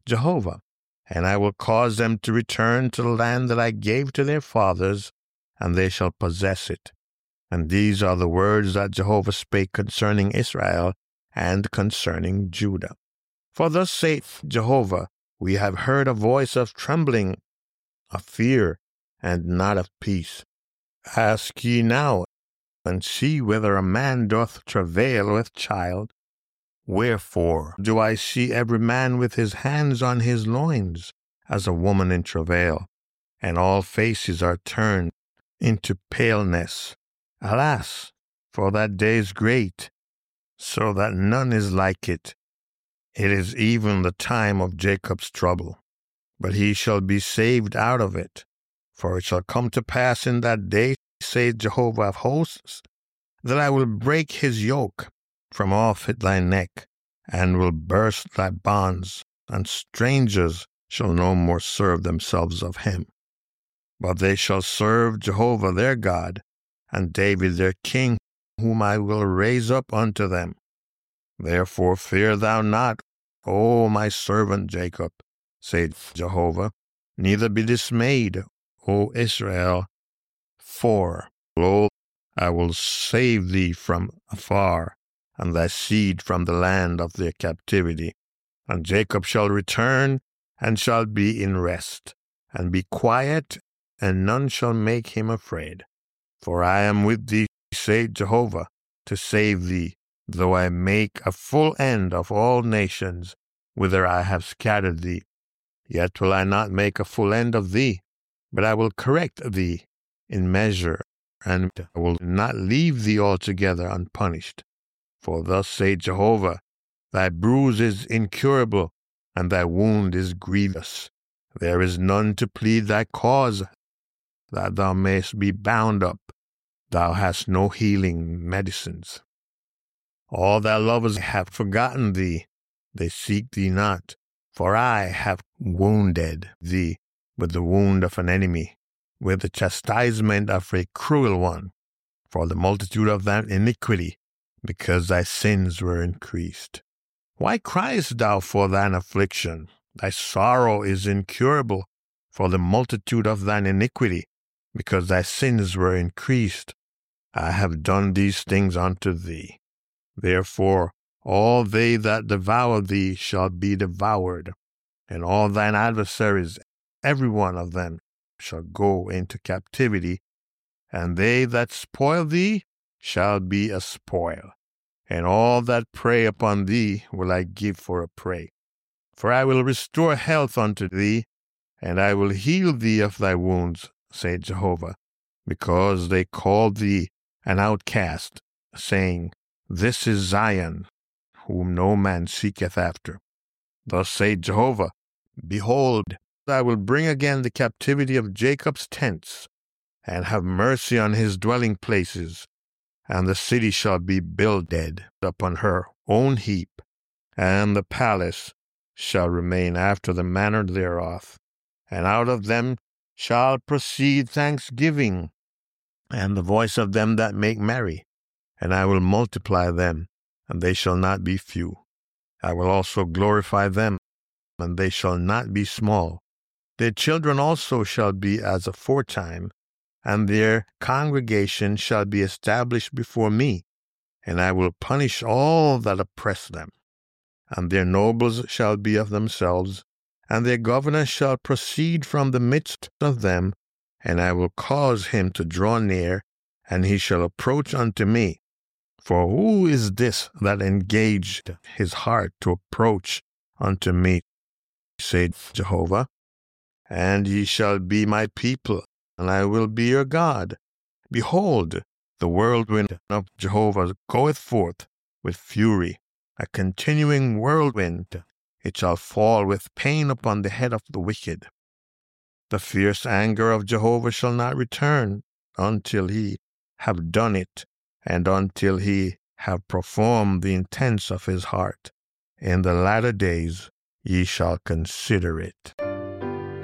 Jehovah. And I will cause them to return to the land that I gave to their fathers, and they shall possess it. And these are the words that Jehovah spake concerning Israel and concerning Judah. For thus saith Jehovah, we have heard a voice of trembling, of fear, and not of peace. Ask ye now, and see whether a man doth travail with child. Wherefore do I see every man with his hands on his loins, as a woman in travail, and all faces are turned into paleness. Alas, for that day is great, so that none is like it. It is even the time of Jacob's trouble, but he shall be saved out of it. For it shall come to pass in that day, saith Jehovah of hosts, that I will break his yoke from off thy neck, and will burst thy bonds, and strangers shall no more serve themselves of him. But they shall serve Jehovah their God, and David their king, whom I will raise up unto them. Therefore fear thou not, O my servant Jacob, saith Jehovah, neither be dismayed, O Israel, for, lo, I will save thee from afar, and thy seed from the land of their captivity. And Jacob shall return, and shall be in rest, and be quiet, and none shall make him afraid. For I am with thee, saith Jehovah, to save thee, though I make a full end of all nations, whither I have scattered thee. Yet will I not make a full end of thee, but I will correct thee in measure, and I will not leave thee altogether unpunished. For thus saith Jehovah, thy bruise is incurable, and thy wound is grievous. There is none to plead thy cause, that thou mayest be bound up. Thou hast no healing medicines. All thy lovers have forgotten thee, they seek thee not. For I have wounded thee with the wound of an enemy, with the chastisement of a cruel one, for the multitude of thine iniquity, because thy sins were increased. Why criest thou for thine affliction? Thy sorrow is incurable, for the multitude of thine iniquity, because thy sins were increased. I have done these things unto thee. Therefore all they that devour thee shall be devoured, and all thine adversaries, every one of them, shall go into captivity, and they that spoil thee shall be a spoil, and all that prey upon thee will I give for a prey. For I will restore health unto thee, and I will heal thee of thy wounds, saith Jehovah, because they called thee an outcast, saying, This is Zion, whom no man seeketh after. Thus saith Jehovah, Behold, I will bring again the captivity of Jacob's tents, and have mercy on his dwelling places, and the city shall be builded upon her own heap, and the palace shall remain after the manner thereof, and out of them shall proceed thanksgiving, and the voice of them that make merry, and I will multiply them, and they shall not be few. I will also glorify them, and they shall not be small. Their children also shall be as aforetime, and their congregation shall be established before me, and I will punish all that oppress them. And their nobles shall be of themselves, and their governor shall proceed from the midst of them, and I will cause him to draw near, and he shall approach unto me. For who is this that engaged his heart to approach unto me, saith Jehovah? And ye shall be my people, and I will be your God. Behold, the whirlwind of Jehovah goeth forth with fury, a continuing whirlwind. It shall fall with pain upon the head of the wicked. The fierce anger of Jehovah shall not return until he have done it, and until he have performed the intents of his heart. In the latter days ye shall consider it.